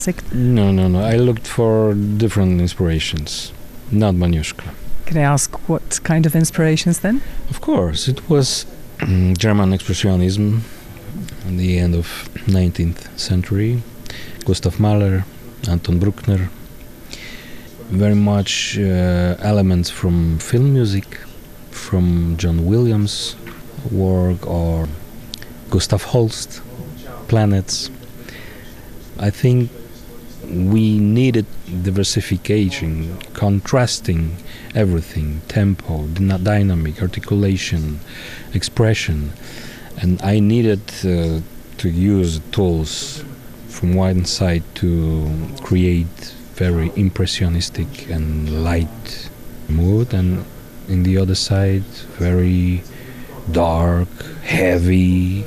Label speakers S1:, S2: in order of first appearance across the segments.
S1: No. I looked for different inspirations, not Maniuszka.
S2: Can I ask what kind of inspirations then?
S1: Of course, it was German Expressionism in the end of 19th century. Gustav Mahler, Anton Bruckner. Very much elements from film music, from John Williams' work or Gustav Holst, Planets. I think we needed diversification, contrasting everything, tempo, dynamic, articulation, expression. And I needed to use tools from one side to create very impressionistic and light mood, and in the other side very dark, heavy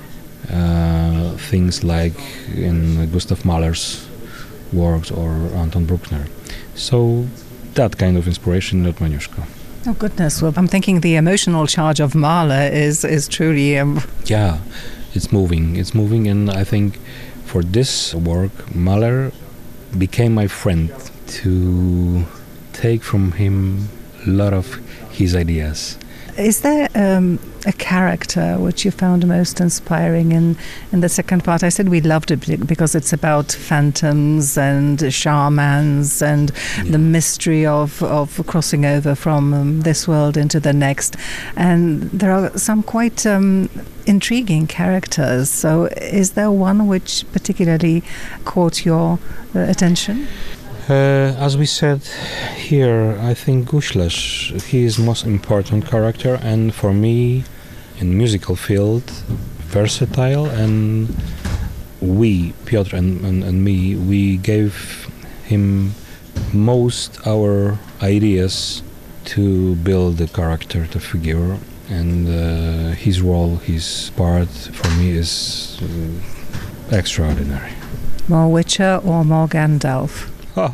S1: things like in Gustav Mahler's works or Anton Bruckner. So that kind of inspiration, not Maniuszka.
S2: Oh goodness! Well, I'm thinking the emotional charge of Mahler is truly.
S1: Yeah, it's moving, and I think for this work, Mahler became my friend to take from him a lot of his ideas.
S2: Is there a character which you found most inspiring in the second part? I said we loved it because it's about phantoms and shamans and the mystery of crossing over from this world into the next. And there are some quite intriguing characters. So is there one which particularly caught your attention?
S1: As we said here, I think Guślarz, he is most important character, and for me, in musical field, versatile, and we, Piotr and me, we gave him most our ideas to build the character, the figure, and his role, his part, for me is extraordinary.
S2: More Witcher or more Gandalf?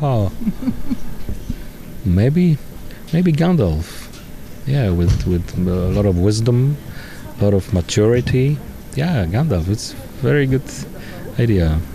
S1: Maybe Gandalf. Yeah, with a lot of wisdom, a lot of maturity. Yeah, Gandalf. It's very good idea.